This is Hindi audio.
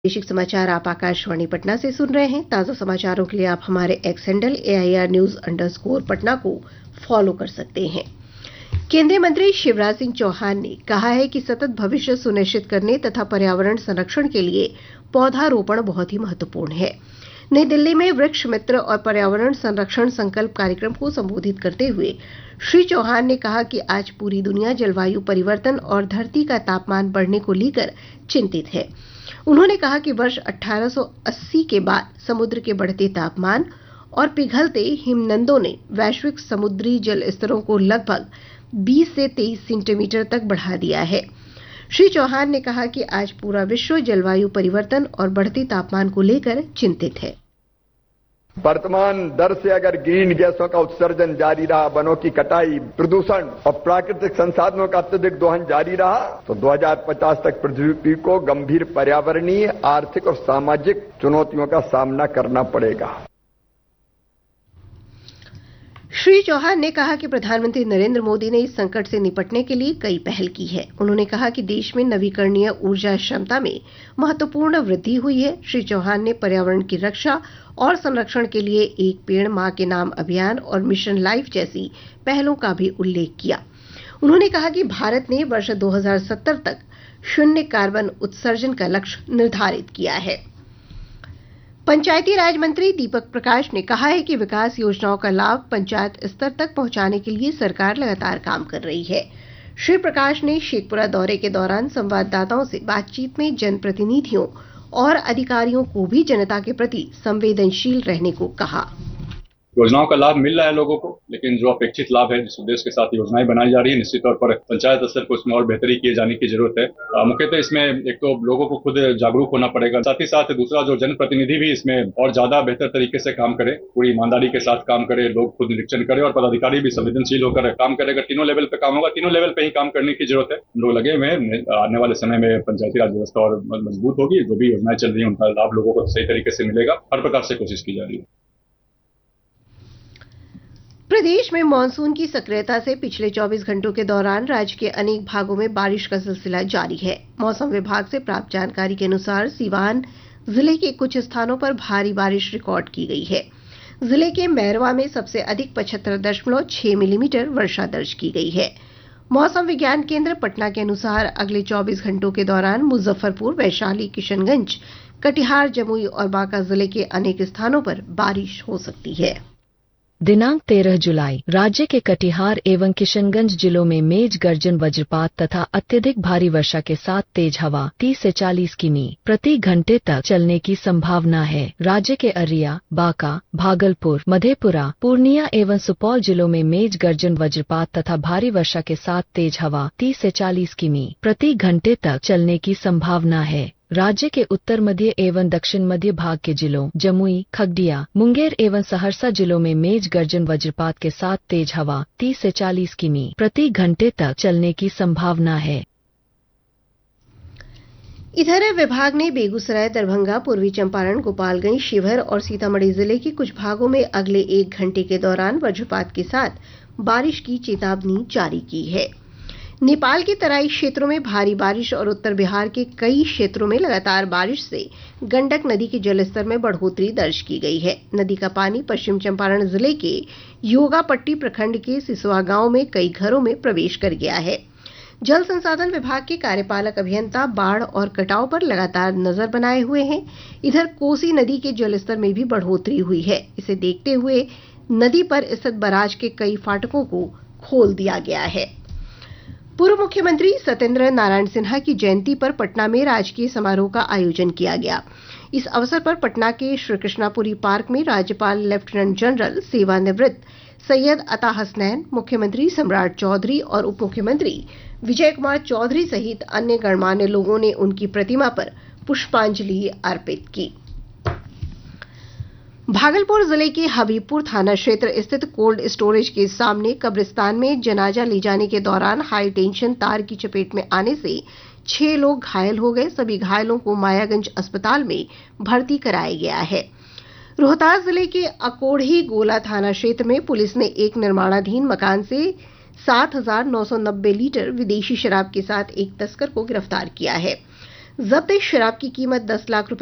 प्रादेशिक समाचार आप आकाशवाणी पटना से सुन रहे हैं। ताज़ा समाचारों के लिए आप हमारे एक्स हैंडल AIR News_पटना को फॉलो कर सकते हैं। केंद्रीय मंत्री शिवराज सिंह चौहान ने कहा है कि सतत भविष्य सुनिश्चित करने तथा पर्यावरण संरक्षण के लिए पौधारोपण बहुत ही महत्वपूर्ण है। नई दिल्ली में वृक्ष मित्र और पर्यावरण संरक्षण संकल्प कार्यक्रम को संबोधित करते हुए श्री चौहान ने कहा कि आज पूरी दुनिया जलवायु परिवर्तन और धरती का तापमान बढ़ने को लेकर चिंतित है। उन्होंने कहा कि वर्ष 1880 के बाद समुद्र के बढ़ते तापमान और पिघलते हिमनदों ने वैश्विक समुद्री जल स्तरों को लगभग 20 से 23 सेंटीमीटर तक बढ़ा दिया है। श्री चौहान ने कहा कि आज पूरा विश्व जलवायु परिवर्तन और बढ़ते तापमान को लेकर चिंतित है। वर्तमान दर से अगर ग्रीन गैसों का उत्सर्जन जारी रहा, वनों की कटाई, प्रदूषण और प्राकृतिक संसाधनों का अत्यधिक दोहन जारी रहा तो 2050 तक पृथ्वी को गंभीर पर्यावरणीय, आर्थिक और सामाजिक चुनौतियों का सामना करना पड़ेगा। श्री चौहान ने कहा कि प्रधानमंत्री नरेंद्र मोदी ने इस संकट से निपटने के लिए कई पहल की है। उन्होंने कहा कि देश में नवीकरणीय ऊर्जा क्षमता में महत्वपूर्ण वृद्धि हुई है। श्री चौहान ने पर्यावरण की रक्षा और संरक्षण के लिए एक पेड़ मां के नाम अभियान और मिशन लाइफ जैसी पहलों का भी उल्लेख किया। उन्होंने कहा कि भारत ने वर्ष 2070 तक शून्य कार्बन उत्सर्जन का लक्ष्य निर्धारित किया है। पंचायती राज मंत्री दीपक प्रकाश ने कहा है कि विकास योजनाओं का लाभ पंचायत स्तर तक पहुंचाने के लिए सरकार लगातार काम कर रही है। श्री प्रकाश ने शेखपुरा दौरे के दौरान संवाददाताओं से बातचीत में जनप्रतिनिधियों और अधिकारियों को भी जनता के प्रति संवेदनशील रहने को कहा। योजनाओं का लाभ मिल रहा है लोगों को, लेकिन जो अपेक्षित लाभ है, जिस उद्देश्य के साथ योजनाएं बनाई जा रही है, निश्चित तौर पर पंचायत स्तर पर उसमें और बेहतरी किए जाने की जरूरत है। मुख्यतः इसमें एक तो लोगों को खुद जागरूक होना पड़ेगा, साथ ही साथ दूसरा जो जनप्रतिनिधि भी इसमें और ज्यादा बेहतर तरीके से काम करे, पूरी ईमानदारी के साथ काम करे, लोग खुद निरीक्षण करे और पदाधिकारी भी संवेदनशील होकर काम करे। अगर तीनों लेवल पे काम होगा, तीनों लेवल पे ही काम करने की जरूरत है। लोग लगे हुए हैं, आने वाले समय में पंचायती राज व्यवस्था और मजबूत होगी। जो भी योजनाएं चल रही है उनका लाभ लोगों को सही तरीके से मिलेगा, हर प्रकार से कोशिश की जा रही है। प्रदेश में मानसून की सक्रियता से पिछले 24 घंटों के दौरान राज्य के अनेक भागों में बारिश का सिलसिला जारी है। मौसम विभाग से प्राप्त जानकारी के अनुसार सीवान जिले के कुछ स्थानों पर भारी बारिश रिकॉर्ड की गई है। जिले के मैरवा में सबसे अधिक 75.6 मिलीमीटर वर्षा दर्ज की गई है। मौसम विज्ञान केंद्र पटना के अनुसार अगले 24 घंटों के दौरान मुजफ्फरपुर, वैशाली, किशनगंज, कटिहार, जमुई और बांका जिले के अनेक स्थानों पर बारिश हो सकती है। दिनांक 13 जुलाई राज्य के कटिहार एवं किशनगंज जिलों में मेघ गर्जन, वज्रपात तथा अत्यधिक भारी वर्षा के साथ तेज हवा 30 से 40 किमी प्रति घंटे तक चलने की संभावना है। राज्य के अररिया, बांका, भागलपुर, मधेपुरा, पूर्णिया एवं सुपौल जिलों में मेघ गर्जन, वज्रपात तथा भारी वर्षा के साथ तेज हवा 30 से 40 किमी प्रति घंटे तक चलने की संभावना है। राज्य के उत्तर मध्य एवं दक्षिण मध्य भाग के जिलों जमुई, खगड़िया, मुंगेर एवं सहरसा जिलों में मेघ गर्जन, वज्रपात के साथ तेज हवा 30 से 40 किमी प्रति घंटे तक चलने की संभावना है। इधर विभाग ने बेगूसराय, दरभंगा, पूर्वी चंपारण, गोपालगंज, शिवहर और सीतामढ़ी जिले के कुछ भागों में अगले 1 घंटे के दौरान वज्रपात के साथ बारिश की चेतावनी जारी की है। नेपाल के तराई क्षेत्रों में भारी बारिश और उत्तर बिहार के कई क्षेत्रों में लगातार बारिश से गंडक नदी के जलस्तर में बढ़ोतरी दर्ज की गई है। नदी का पानी पश्चिम चंपारण जिले के योगापट्टी प्रखंड के सिसवा गांव में कई घरों में प्रवेश कर गया है। जल संसाधन विभाग के कार्यपालक अभियंता बाढ़ और कटाव पर लगातार नजर बनाए हुए हैं। इधर कोसी नदी के जलस्तर में भी बढ़ोतरी हुई है। इसे देखते हुए नदी पर स्थित बराज के कई फाटकों को खोल दिया गया है। पूर्व मुख्यमंत्री सत्येंद्र नारायण सिन्हा की जयंती पर पटना में राजकीय समारोह का आयोजन किया गया। इस अवसर पर पटना के श्रीकृष्णापुरी पार्क में राज्यपाल लेफ्टिनेंट जनरल सेवानिवृत्त सैयद अता हसनैन, मुख्यमंत्री सम्राट चौधरी और उप मुख्यमंत्री विजय कुमार चौधरी सहित अन्य गणमान्य लोगों ने उनकी प्रतिमा पर पुष्पांजलि अर्पित की। भागलपुर जिले के हबीबपुर थाना क्षेत्र स्थित कोल्ड स्टोरेज के सामने कब्रिस्तान में जनाजा ले जाने के दौरान हाई टेंशन तार की चपेट में आने से 6 लोग घायल हो गए। सभी घायलों को मायागंज अस्पताल में भर्ती कराया गया है। रोहतास जिले के अकोढ़ी गोला थाना क्षेत्र में पुलिस ने एक निर्माणाधीन मकान से 7,990 लीटर विदेशी शराब के साथ एक तस्कर को गिरफ्तार किया है। जब्त शराब की कीमत 10 लाख रुपए